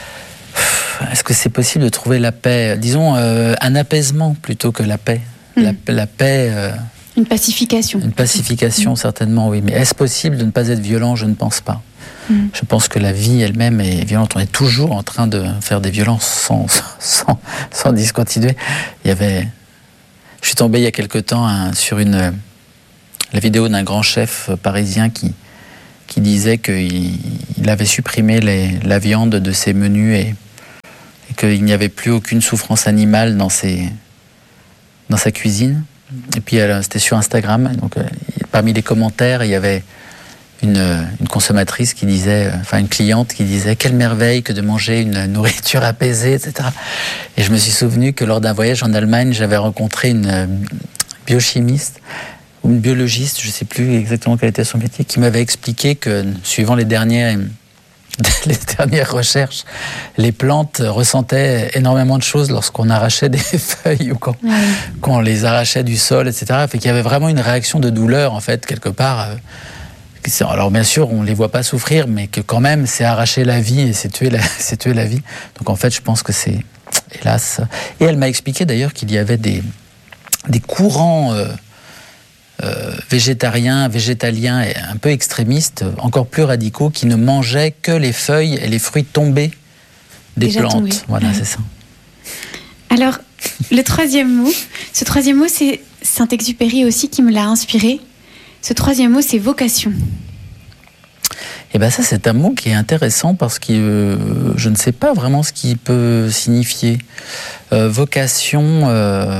S1: Est-ce que c'est possible de trouver la paix ? Disons, euh, un apaisement plutôt que la paix. Mmh. La, la paix... Euh...
S2: Une pacification.
S1: Une pacification, mmh. certainement, oui. Mais est-ce possible de ne pas être violent ? Je ne pense pas. Mmh. Je pense que la vie elle-même est violente. On est toujours en train de faire des violences sans, sans, sans discontinuer. Il y avait... Je suis tombé il y a quelque temps hein, sur une, la vidéo d'un grand chef parisien qui, qui disait qu'il il avait supprimé les, la viande de ses menus et, et qu'il n'y avait plus aucune souffrance animale dans, ses, dans sa cuisine. Et puis c'était sur Instagram, donc euh, parmi les commentaires, il y avait une, une consommatrice qui disait, enfin une cliente qui disait « Quelle merveille que de manger une nourriture apaisée, et cetera » Et je me suis souvenu que lors d'un voyage en Allemagne, j'avais rencontré une biochimiste ou une biologiste, je ne sais plus exactement quel était son métier, qui m'avait expliqué que, suivant les dernières, les dernières recherches, les plantes ressentaient énormément de choses lorsqu'on arrachait des feuilles ou quand, oui. quand on les arrachait du sol, et cetera. Fait qu'il y avait vraiment une réaction de douleur, en fait, quelque part. Alors bien sûr, on ne les voit pas souffrir, mais que quand même, c'est arracher la vie et c'est tuer la, c'est tuer la vie. Donc en fait, je pense que c'est, hélas... Et elle m'a expliqué d'ailleurs qu'il y avait des, des courants euh, euh, végétariens, végétaliens et un peu extrémistes, encore plus radicaux, qui ne mangeaient que les feuilles et les fruits tombés des Déjà plantes. Tombés. Voilà, ouais. c'est ça.
S2: Alors, le troisième mot, ce troisième mot, c'est Saint-Exupéry aussi qui me l'a inspiré. Ce troisième mot, c'est vocation.
S1: Eh bien ça, c'est un mot qui est intéressant parce que euh, je ne sais pas vraiment ce qu'il peut signifier. Euh, vocation... Euh...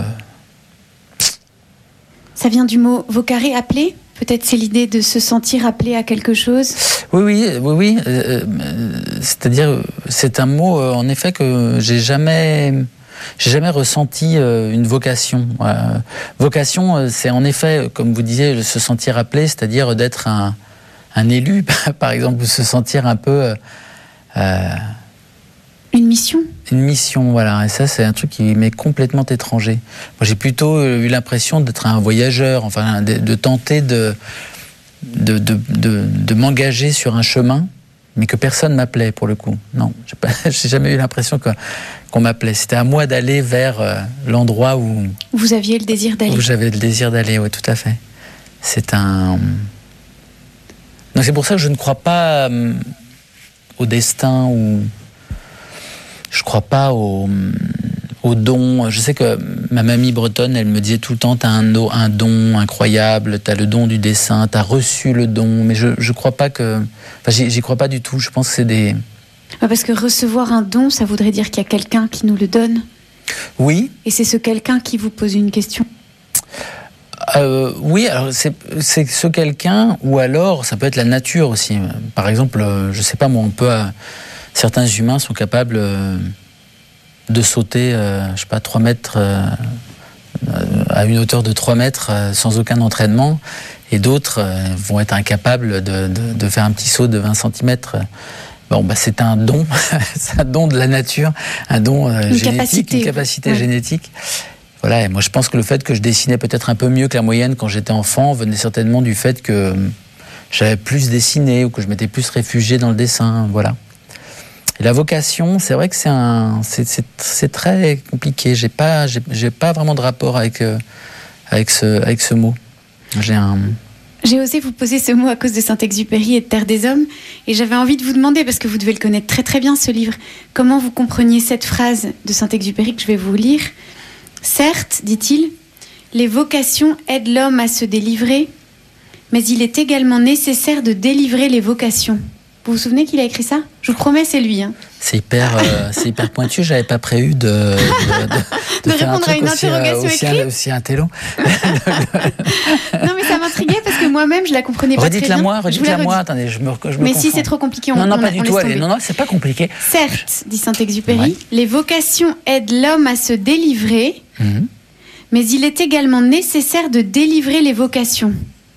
S2: Ça vient du mot vocare, appeler ? Peut-être c'est l'idée de se sentir appelé à quelque chose ?
S1: Oui, oui, oui, oui. Euh, c'est-à-dire, c'est un mot, euh, en effet, que j'ai jamais... J'ai jamais ressenti euh, une vocation. Euh, vocation, euh, c'est en effet, comme vous disiez, se sentir appelé, c'est-à-dire d'être un, un élu, par exemple, ou se sentir un peu... Euh,
S2: une mission.
S1: Une mission, voilà. Et ça, c'est un truc qui m'est complètement étranger. Moi, j'ai plutôt eu l'impression d'être un voyageur, enfin, de, de tenter de, de, de, de, de m'engager sur un chemin, mais que personne m'appelait, pour le coup. Non, j'ai, pas, j'ai jamais eu l'impression que, qu'on m'appelait. C'était à moi d'aller vers euh, l'endroit où...
S2: Vous aviez le désir d'aller.
S1: Où j'avais le désir d'aller, oui, tout à fait. C'est un... Donc c'est pour ça que je ne crois pas euh, au destin ou... Je ne crois pas au, au don. Je sais que ma mamie bretonne, elle me disait tout le temps, tu as un, un don incroyable, tu as le don du dessin, tu as reçu le don. Mais je ne crois pas que... Enfin, j'y, j'y crois pas du tout. Je pense que c'est des...
S2: Parce que recevoir un don, ça voudrait dire qu'il y a quelqu'un qui nous le donne.
S1: Oui. Et
S2: c'est ce quelqu'un qui vous pose une question.
S1: Euh, oui, alors c'est, c'est ce quelqu'un, ou alors ça peut être la nature aussi. Par exemple, je ne sais pas moi, on peut... Certains humains sont capables euh, de sauter, euh, je sais pas, trois mètres, euh, à une hauteur de trois mètres euh, sans aucun entraînement, et d'autres euh, vont être incapables de, de, de faire un petit saut de vingt centimètres. Bon, bah, c'est un don, c'est un don de la nature, un don euh,
S2: une
S1: génétique,
S2: capacité.
S1: une capacité
S2: ouais.
S1: génétique. Voilà, et moi je pense que le fait que je dessinais peut-être un peu mieux que la moyenne quand j'étais enfant venait certainement du fait que j'avais plus dessiné ou que je m'étais plus réfugié dans le dessin, voilà. Et la vocation, c'est vrai que c'est un, c'est, c'est, c'est très compliqué. J'ai pas, j'ai, j'ai pas vraiment de rapport avec euh, avec ce avec ce mot. J'ai un.
S2: J'ai osé vous poser ce mot à cause de Saint-Exupéry et de Terre des Hommes, et j'avais envie de vous demander, parce que vous devez le connaître très très bien ce livre, comment vous compreniez cette phrase de Saint-Exupéry que je vais vous lire. Certes, dit-il, les vocations aident l'homme à se délivrer, mais il est également nécessaire de délivrer les vocations. Vous vous souvenez qu'il a écrit ça ? Je vous promets, c'est lui. Hein.
S1: C'est hyper, euh, c'est hyper pointu. J'avais pas prévu de, de, de,
S2: de répondre à une
S1: aussi,
S2: interrogation
S1: aussi,
S2: écrite.
S1: Aussi un télo.
S2: Non, mais ça m'intriguait parce que moi-même, je la comprenais pas très bien.
S1: Redites-la moi, redites-la moi. Attendez, je me, je me
S2: Mais
S1: confonds.
S2: si c'est trop compliqué, on
S1: non, non,
S2: on,
S1: pas
S2: on
S1: du
S2: laisse
S1: tout.
S2: tomber.
S1: Allez, non, non, c'est pas compliqué.
S2: Certes, dit Saint-Exupéry,
S1: ouais.
S2: les vocations aident l'homme à se délivrer,
S1: mmh.
S2: mais il est également nécessaire de délivrer les vocations.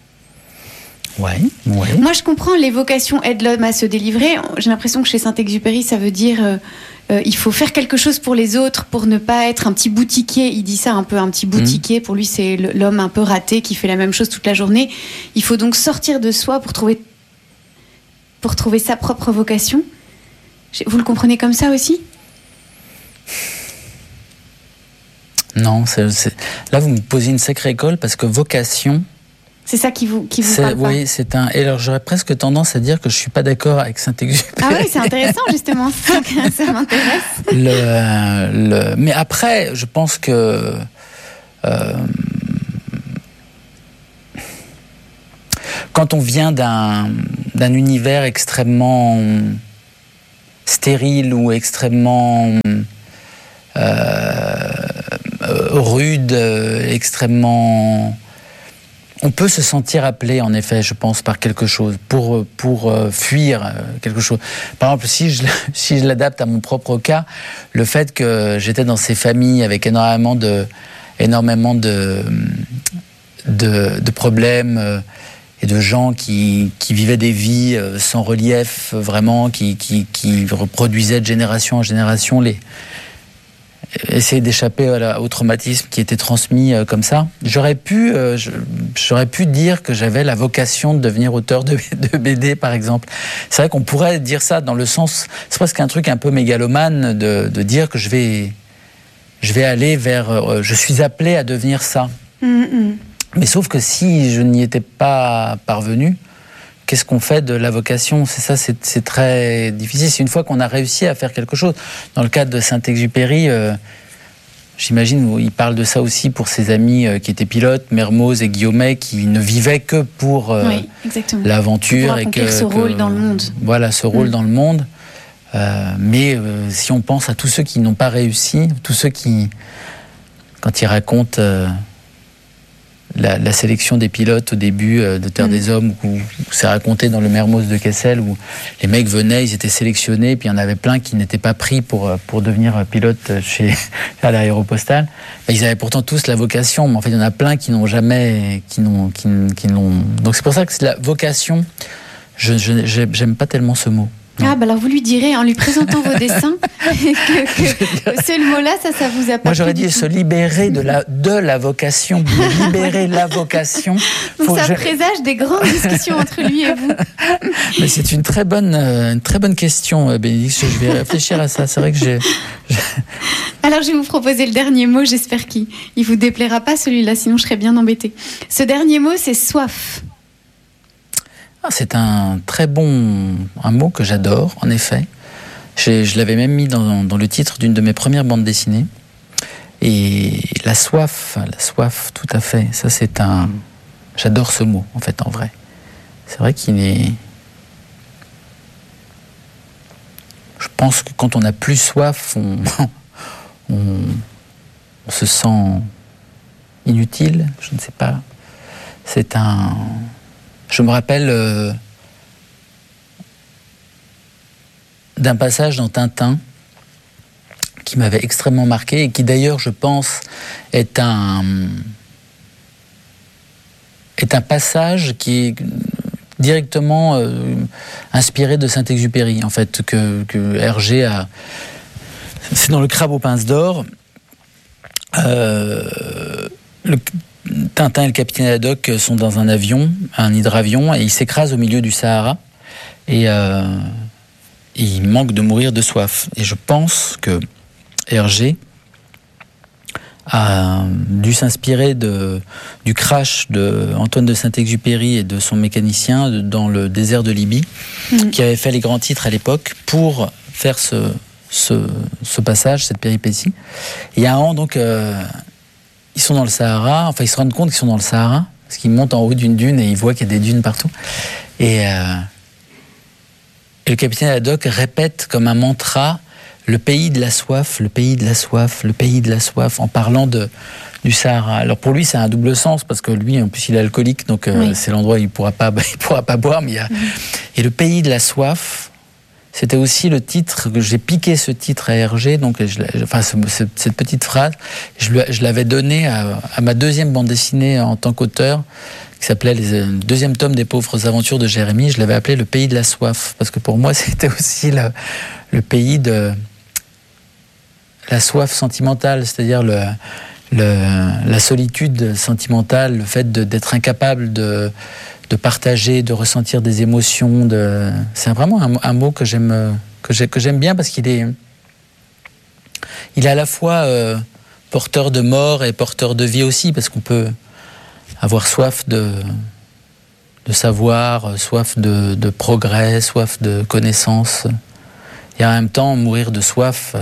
S1: Ouais, ouais.
S2: Moi, je comprends, les vocations aident l'homme à se délivrer. J'ai l'impression que chez Saint-Exupéry, ça veut dire euh, euh, il faut faire quelque chose pour les autres pour ne pas être un petit boutiquier. Il dit ça un peu, un petit boutiquier. Mmh. Pour lui, c'est l'homme un peu raté qui fait la même chose toute la journée. Il faut donc sortir de soi pour trouver, pour trouver sa propre vocation. Vous le comprenez comme ça aussi ?
S1: Non, c'est, c'est... là vous me posez une sacrée colle parce que vocation.
S2: C'est ça qui vous, qui vous
S1: c'est,
S2: parle pas.
S1: Oui, c'est un. Et alors j'aurais presque tendance à dire que je suis pas d'accord avec Saint-Exupéry.
S2: Ah oui, c'est intéressant justement. Ça m'intéresse.
S1: Le, le... Mais après, je pense que euh... quand on vient d'un d'un univers extrêmement stérile ou extrêmement euh, rude, extrêmement... On peut se sentir appelé, en effet, je pense, par quelque chose, pour, pour euh, fuir quelque chose. Par exemple, si je, si je l'adapte à mon propre cas, le fait que j'étais dans ces familles avec énormément de, énormément de, de, de problèmes euh, et de gens qui, qui vivaient des vies euh, sans relief, vraiment, qui, qui, qui reproduisaient de génération en génération les... essayer d'échapper au traumatisme qui était transmis euh, comme ça. J'aurais pu, euh, je, j'aurais pu dire que j'avais la vocation de devenir auteur de, de B D, par exemple. C'est vrai qu'on pourrait dire ça dans le sens... C'est presque un truc un peu mégalomane de, de dire que je vais, je vais aller vers... Euh, je suis appelé à devenir ça. Mm-hmm. Mais sauf que si je n'y étais pas parvenu, qu'est-ce qu'on fait de la vocation ? C'est ça, c'est, c'est très difficile. C'est une fois qu'on a réussi à faire quelque chose. Dans le cadre de Saint-Exupéry, euh, j'imagine, il parle de ça aussi pour ses amis euh, qui étaient pilotes, Mermoz et Guillaumet, qui ne vivaient que pour euh,
S2: oui,
S1: l'aventure.
S2: Pour accomplir et que, ce
S1: que,
S2: rôle dans le monde.
S1: Voilà, ce rôle mmh. dans le monde. Euh, mais euh, si on pense à tous ceux qui n'ont pas réussi, tous ceux qui, quand ils racontent... Euh, La, la sélection des pilotes au début euh, de Terre mmh. des Hommes, où, où c'est raconté dans le Mermoz de Kessel, où les mecs venaient, ils étaient sélectionnés, puis il y en avait plein qui n'étaient pas pris pour, pour devenir pilote chez, à l'Aéropostale. Et ils avaient pourtant tous la vocation, mais en fait il y en a plein qui n'ont jamais... Qui n'ont, qui, qui n'ont... Donc c'est pour ça que c'est la vocation, je, je, j'aime pas tellement ce mot.
S2: Ah, bah alors vous lui direz, en lui présentant vos dessins, que, que ce mot-là, ça, ça vous a pas.
S1: Moi, j'aurais dit se libérer de la, de la vocation, libérer la vocation.
S2: Donc Faut ça je... présage des grandes discussions entre lui et vous.
S1: Mais c'est une très bonne, une très bonne question, Bénédicte. Je vais réfléchir à ça. C'est vrai que j'ai...
S2: Alors, je vais vous proposer le dernier mot. J'espère qu'il ne vous déplaira pas, celui-là, sinon je serais bien embêtée. Ce dernier mot, c'est soif.
S1: Ah, c'est un très bon un mot que j'adore, en effet. J'ai, je l'avais même mis dans, dans le titre d'une de mes premières bandes dessinées. Et la soif, la soif, tout à fait. Ça, c'est un... J'adore ce mot, en fait, en vrai. C'est vrai qu'il est... Je pense que quand on n'a plus soif, on, on, on se sent inutile, je ne sais pas. C'est un... Je me rappelle euh, d'un passage dans Tintin qui m'avait extrêmement marqué et qui d'ailleurs, je pense, est un, est un passage qui est directement euh, inspiré de Saint-Exupéry, en fait, que, que Hergé a... C'est dans Le Crabe aux pinces d'or. Euh, le... Tintin et le capitaine Haddock sont dans un avion, un hydravion, et ils s'écrasent au milieu du Sahara. Et euh, ils manquent de mourir de soif. Et je pense que Hergé a dû s'inspirer de, du crash de Antoine de Saint-Exupéry et de son mécanicien dans le désert de Libye, mmh. qui avait fait les grands titres à l'époque pour faire ce, ce, ce passage, cette péripétie. Et il y a un an, donc... Euh, ils sont dans le Sahara, enfin ils se rendent compte qu'ils sont dans le Sahara, parce qu'ils montent en haut d'une dune et ils voient qu'il y a des dunes partout. Et, euh, et le capitaine Haddock répète comme un mantra le pays de la soif, le pays de la soif, le pays de la soif, en parlant de, du Sahara. Alors pour lui, c'est un double sens, parce que lui, en plus, il est alcoolique, donc euh, oui. c'est l'endroit où il ne pourra pas, il pourra pas boire. Mais il y a... oui. Et le pays de la soif, c'était aussi le titre, que j'ai piqué ce titre à Hergé, donc je, enfin ce, ce, cette petite phrase, je, lui, je l'avais donnée à, à ma deuxième bande dessinée en tant qu'auteur, qui s'appelait le deuxième tome des pauvres aventures de Jérémie. Je l'avais appelé le pays de la soif, parce que pour moi c'était aussi le, le pays de la soif sentimentale, c'est-à-dire le, le, la solitude sentimentale, le fait de, d'être incapable de de partager, de ressentir des émotions. De... C'est vraiment un, un mot que j'aime, que, j'ai, que j'aime bien parce qu'il est, il est à la fois euh, porteur de mort et porteur de vie aussi, parce qu'on peut avoir soif de, de savoir, soif de, de progrès, soif de connaissance, et en même temps mourir de soif.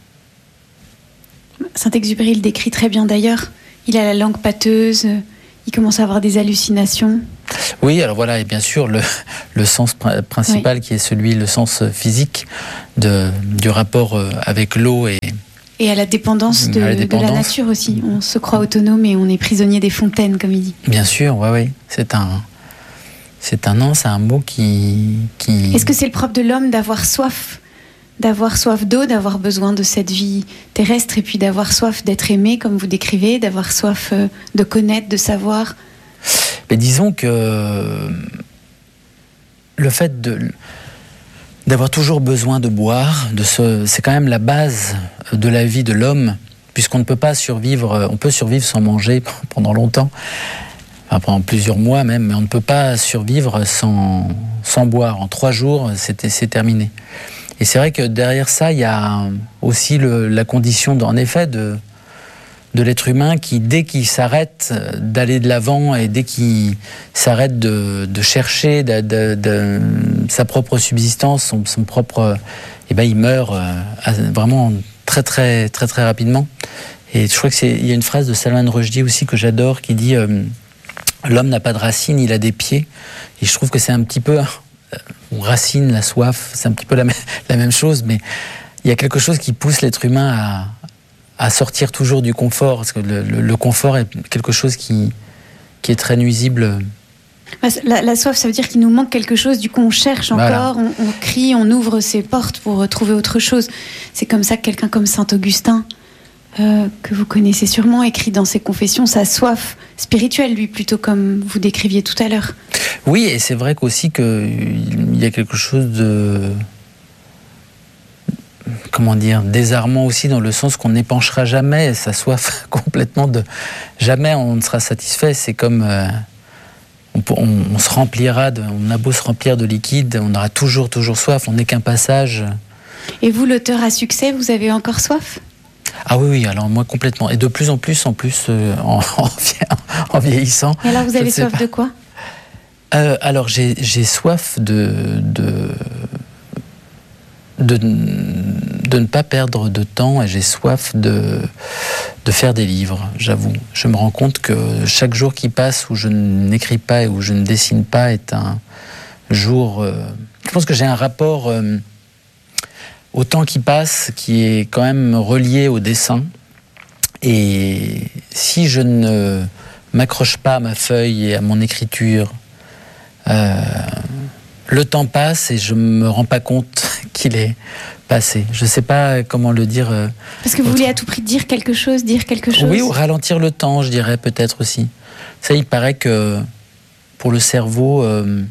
S2: Saint-Exupéry le décrit très bien d'ailleurs. Il a la langue pâteuse, il commence à avoir des hallucinations.
S1: Oui, alors voilà, et bien sûr, le, le sens pr- principal oui. qui est celui, le sens physique de, du rapport avec l'eau et...
S2: Et à la dépendance de, la, dépendance. de la nature aussi. On se croit autonome et on est prisonnier des fontaines, comme il dit.
S1: Bien sûr, oui, oui. C'est un, c'est un nom, c'est un mot qui, qui...
S2: Est-ce que c'est le propre de l'homme d'avoir soif, d'avoir soif d'eau, d'avoir besoin de cette vie terrestre, et puis d'avoir soif d'être aimé, comme vous décrivez, d'avoir soif de connaître, de savoir?
S1: Mais disons que le fait de... d'avoir toujours besoin de boire, de ce, c'est quand même la base de la vie de l'homme, puisqu'on ne peut pas survivre, on peut survivre sans manger pendant longtemps, enfin pendant plusieurs mois même, mais on ne peut pas survivre sans, sans boire. En trois jours, c'est, c'est terminé. Et c'est vrai que derrière ça, il y a aussi le, la condition, de, en effet, de, de l'être humain qui, dès qu'il s'arrête d'aller de l'avant et dès qu'il s'arrête de, de chercher de, de, de sa propre subsistance, son, son propre, eh ben, il meurt euh, vraiment très très très très rapidement. Et je crois que c'est, il y a une phrase de Salman Rushdie aussi que j'adore qui dit euh, l'homme n'a pas de racines, il a des pieds. Et je trouve que c'est un petit peu, euh, racine, la soif, c'est un petit peu la, la même chose, mais il y a quelque chose qui pousse l'être humain à à sortir toujours du confort, parce que le, le, le confort est quelque chose qui, qui est très nuisible.
S2: La, la soif, ça veut dire qu'il nous manque quelque chose, du coup on cherche encore, voilà. on, on crie, on ouvre ses portes pour trouver autre chose. C'est comme ça que quelqu'un comme Saint-Augustin, euh, que vous connaissez sûrement, écrit dans ses confessions sa soif spirituelle, lui, plutôt comme vous décriviez tout à l'heure.
S1: Oui, et c'est vrai qu'aussi qu'il y a quelque chose de... comment dire, désarmant aussi, dans le sens qu'on n'épanchera jamais sa soif complètement de... Jamais on ne sera satisfait. C'est comme... Euh, on, on, on se remplira, de, on a beau se remplir de liquide, on aura toujours, toujours soif, on n'est qu'un passage.
S2: Et vous, l'auteur à succès, vous avez encore soif ?
S1: Ah oui, oui, alors moi complètement. Et de plus en plus, en plus, euh, en, en vieillissant.
S2: Et alors vous avez soif de quoi ?
S1: euh, Alors j'ai, j'ai soif de... de De, de ne pas perdre de temps, et j'ai soif de, de faire des livres, j'avoue. Je me rends compte que chaque jour qui passe où je n'écris pas et où je ne dessine pas est un jour... Euh, je pense que j'ai un rapport euh, au temps qui passe qui est quand même relié au dessin. Et si je ne m'accroche pas à ma feuille et à mon écriture, euh, le temps passe et je me rends pas compte qu'il est passé. Je sais pas comment le dire. Euh,
S2: Parce que vous autre... voulez à tout prix dire quelque chose, dire quelque chose.
S1: Oui, ou ralentir le temps, je dirais peut-être aussi. Ça, il paraît que pour le cerveau, euh,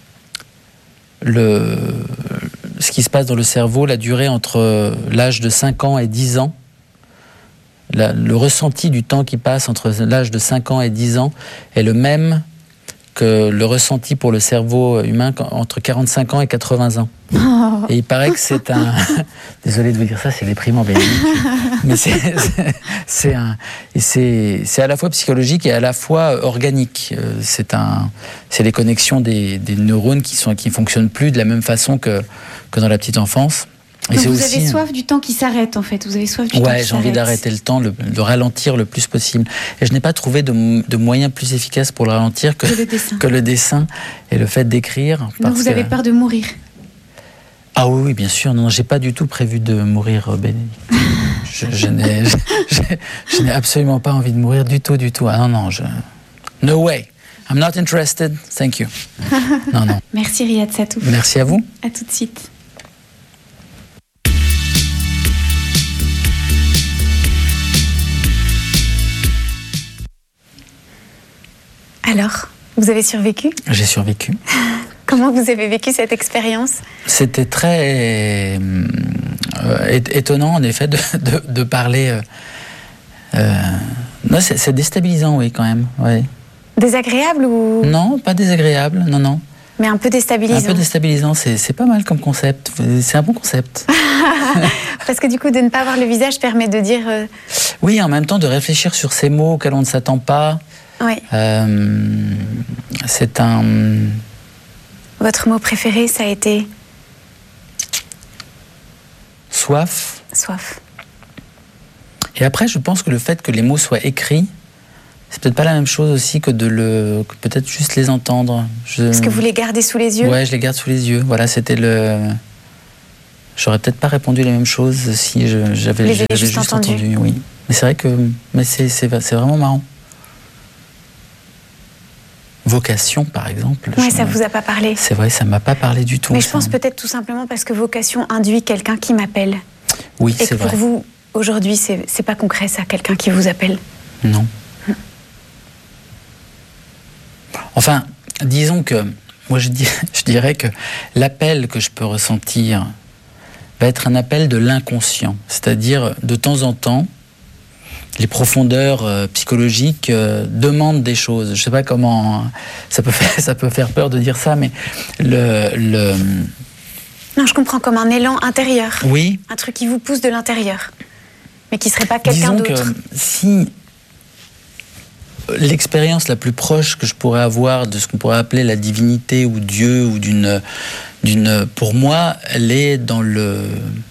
S1: le, ce qui se passe dans le cerveau, la durée entre l'âge de cinq ans et dix ans, la, le ressenti du temps qui passe entre l'âge de cinq ans et dix ans est le même que le ressenti pour le cerveau humain entre quarante-cinq ans et quatre-vingts ans. Oh. Et il paraît que c'est un... Désolé de vous dire ça, c'est déprimant, mais c'est, c'est, c'est, un... c'est, c'est à la fois psychologique et à la fois organique. C'est, un... c'est les connexions des, des neurones qui sont... qui fonctionnent plus de la même façon que, que dans la petite enfance.
S2: Et donc c'est vous aussi... avez soif du temps qui s'arrête, en fait. Vous avez soif du
S1: ouais,
S2: temps qui
S1: j'ai
S2: s'arrête.
S1: Envie d'arrêter le temps, le, de ralentir le plus possible. Et je n'ai pas trouvé de, de moyen plus efficace pour le ralentir que, que, le, dessin. que le dessin et le fait d'écrire.
S2: Donc vous que... avez peur de mourir ?
S1: Ah oui, oui, bien sûr. Non, j'ai pas du tout prévu de mourir, Bénédicte. je, je, n'ai, je, je, je n'ai absolument pas envie de mourir du tout, du tout. Ah non, non, je... No way. I'm not interested. Thank you. Non, non.
S2: Merci Riyad Sattouf.
S1: Merci à vous.
S2: À tout de suite. Alors, vous avez survécu ?
S1: J'ai survécu.
S2: Comment vous avez vécu cette expérience ?
S1: C'était très euh, étonnant, en effet, de, de, de parler. Euh, euh, non, c'est, c'est déstabilisant, oui, quand même. Oui.
S2: Désagréable ou ?
S1: Non, pas désagréable, non, non.
S2: Mais un peu déstabilisant.
S1: Un peu déstabilisant, c'est, c'est pas mal comme concept. C'est un bon concept.
S2: Parce que du coup, de ne pas avoir le visage permet de dire... Euh,
S1: Oui, en même temps, de réfléchir sur ces mots auxquels on ne s'attend pas.
S2: Oui.
S1: Euh, c'est un...
S2: Votre mot préféré, ça a été ?
S1: Soif.
S2: Soif.
S1: Et après, je pense que le fait que les mots soient écrits, c'est peut-être pas la même chose aussi que de le, que peut-être juste les entendre. Je...
S2: Est-ce que vous les gardez sous les yeux ?
S1: Ouais, je les garde sous les yeux. Voilà, c'était le. J'aurais peut-être pas répondu les mêmes choses si je, j'avais,
S2: les
S1: j'avais
S2: juste,
S1: juste
S2: entendu.
S1: entendu. Oui, mais c'est vrai que, mais c'est, c'est, c'est vraiment marrant. Vocation, par exemple.
S2: Oui, ça ne vous a pas parlé.
S1: C'est vrai, ça ne m'a pas parlé du tout.
S2: Mais je
S1: ça.
S2: pense peut-être tout simplement parce que vocation induit quelqu'un qui m'appelle.
S1: Oui,
S2: et
S1: c'est
S2: que pour
S1: vrai.
S2: vous, aujourd'hui, c'est, c'est pas concret, ça, quelqu'un qui vous appelle.
S1: Non. Hum. Enfin, disons que, moi je, dis, je dirais que l'appel que je peux ressentir va être un appel de l'inconscient. C'est-à-dire, de temps en temps, les profondeurs euh, psychologiques euh, demandent des choses. Je ne sais pas comment... Ça peut, faire, ça peut faire peur de dire ça, mais le, le...
S2: Non, je comprends, comme un élan intérieur.
S1: Oui.
S2: Un truc qui vous pousse de l'intérieur, mais qui ne serait pas quelqu'un
S1: Disons
S2: d'autre.
S1: Que si l'expérience la plus proche que je pourrais avoir de ce qu'on pourrait appeler la divinité ou Dieu, ou d'une... d'une pour moi, elle est dans le...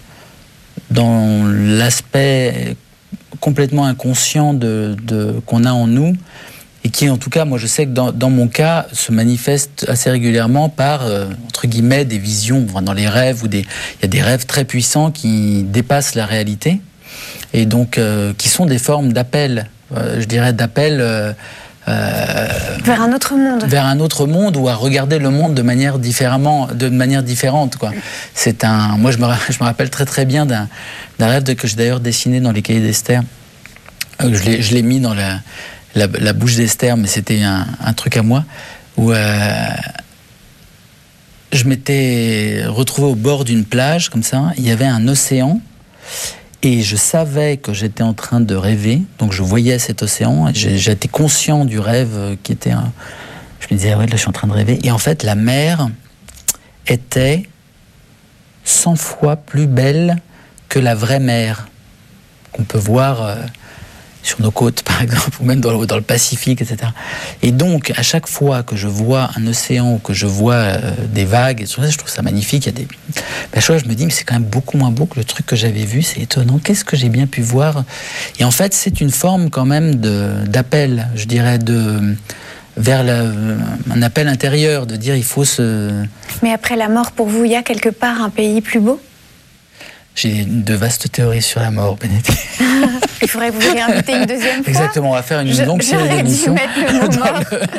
S1: dans l'aspect complètement inconscient de, de, qu'on a en nous, et qui, en tout cas, moi je sais que dans, dans mon cas, se manifeste assez régulièrement par, euh, entre guillemets, des visions, enfin, dans les rêves, ou des, il y a des rêves très puissants qui dépassent la réalité, et donc euh, qui sont des formes d'appel, euh, je dirais d'appel... Euh, Euh,
S2: vers un autre monde.
S1: Vers un autre monde, ou à regarder le monde de manière différemment, de manière différente, quoi. C'est un. Moi, je me, je me rappelle très très bien d'un, d'un rêve de, que j'ai d'ailleurs dessiné dans les cahiers d'Esther. Euh, je l'ai, je l'ai mis dans la, la, la bouche d'Esther, mais c'était un, un truc à moi où euh, je m'étais retrouvé au bord d'une plage comme ça. Il y avait un océan. Et je savais que j'étais en train de rêver, donc je voyais cet océan, et j'étais conscient du rêve qui était un... Je me disais, ah ouais, là je suis en train de rêver. Et en fait, la mer était cent fois plus belle que la vraie mer qu'on peut voir euh, sur nos côtes, par exemple, ou même dans le, dans le Pacifique, et cetera. Et donc, à chaque fois que je vois un océan, ou que je vois euh, des vagues, et tout ça, je trouve ça magnifique. Il y a des... Ben, je me dis, mais c'est quand même beaucoup moins beau que le truc que j'avais vu, c'est étonnant. Qu'est-ce que j'ai bien pu voir ? Et en fait, c'est une forme quand même de, d'appel, je dirais, de, vers la, un appel intérieur, de dire, il faut se...
S2: Mais après la mort, pour vous, il y a quelque part un pays plus beau ?
S1: J'ai de vastes théories sur la mort, Bénédicte.
S2: Il faudrait que vous réinvitez une deuxième fois.
S1: Exactement, on va faire une
S2: Je,
S1: longue série d'émissions.
S2: J'aurais dû mettre le mot mort.
S1: Le...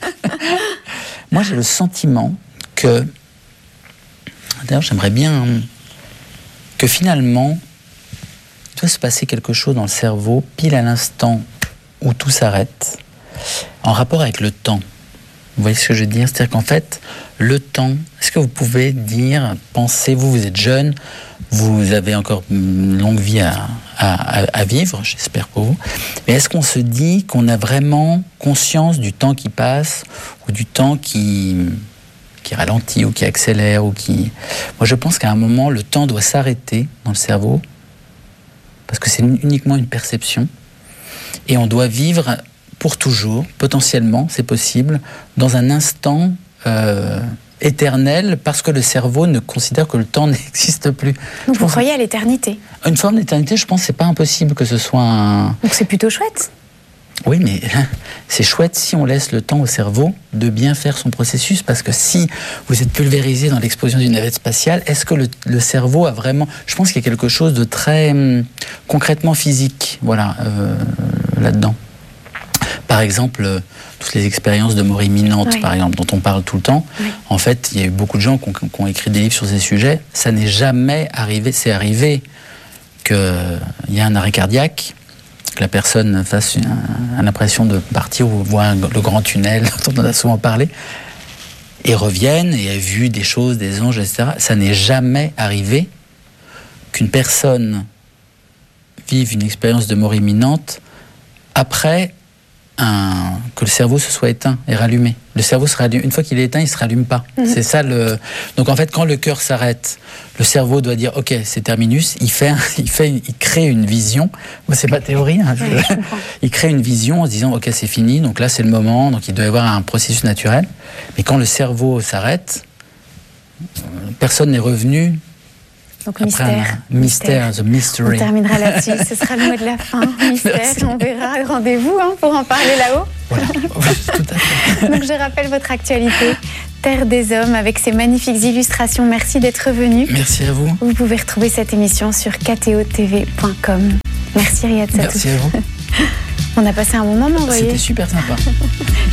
S1: Moi, j'ai le sentiment que... D'ailleurs, j'aimerais bien que finalement, il doit se passer quelque chose dans le cerveau, pile à l'instant où tout s'arrête, en rapport avec le temps. Vous voyez ce que je veux dire ? C'est-à-dire qu'en fait, le temps, est-ce que vous pouvez dire, pensez, vous, vous êtes jeune, vous avez encore une longue vie à, à, à vivre, j'espère pour vous, mais est-ce qu'on se dit qu'on a vraiment conscience du temps qui passe, ou du temps qui, qui ralentit, ou qui accélère, ou qui... Moi, je pense qu'à un moment, le temps doit s'arrêter dans le cerveau, parce que c'est uniquement une perception, et on doit vivre pour toujours, potentiellement, c'est possible, dans un instant euh, éternel, parce que le cerveau ne considère que le temps n'existe plus.
S2: Donc vous croyez à l'éternité ?
S1: Une forme d'éternité, je pense que c'est pas impossible que ce soit un...
S2: Donc c'est plutôt chouette.
S1: Oui, mais c'est chouette si on laisse le temps au cerveau de bien faire son processus, parce que si vous êtes pulvérisé dans l'explosion d'une navette spatiale, est-ce que le, le cerveau a vraiment... Je pense qu'il y a quelque chose de très hum, concrètement physique, voilà, euh, là-dedans. Par exemple, euh, toutes les expériences de mort imminente, oui. par exemple, dont on parle tout le temps, oui. en fait, il y a eu beaucoup de gens qui ont, qui ont écrit des livres sur ces sujets. Ça n'est jamais arrivé. C'est arrivé qu'il y a un arrêt cardiaque, que la personne fasse une, une impression de partir ou voit un, le grand tunnel dont on a souvent parlé, et revienne et a vu des choses, des anges, et cetera. Ça n'est jamais arrivé qu'une personne vive une expérience de mort imminente après un, que le cerveau se soit éteint et rallumé. Le cerveau se rallume. Une fois qu'il est éteint, il ne se rallume pas. Mmh. C'est ça le. Donc en fait, quand le cœur s'arrête, le cerveau doit dire ok, c'est terminus. Il fait, il fait, il crée une vision. Moi, c'est pas théorie. Hein, je... ouais, il crée une vision en se disant ok, c'est fini. Donc là, c'est le moment. Donc il doit y avoir un processus naturel. Mais quand le cerveau s'arrête, personne n'est revenu.
S2: Donc mystère.
S1: Un, mystère, the mystery.
S2: On terminera là-dessus, ce sera le mot de la fin. Mystère, merci. On verra. Rendez-vous hein, pour en parler là-haut.
S1: Voilà, oui, tout à fait.
S2: Donc je rappelle votre actualité, Terre des Hommes, avec ses magnifiques illustrations. Merci d'être venu.
S1: Merci à vous.
S2: Vous pouvez retrouver cette émission sur k t o t v point com. Merci Riyad Sattouf.
S1: Merci à vous.
S2: On a passé un bon moment, vous voyez.
S1: C'était super sympa.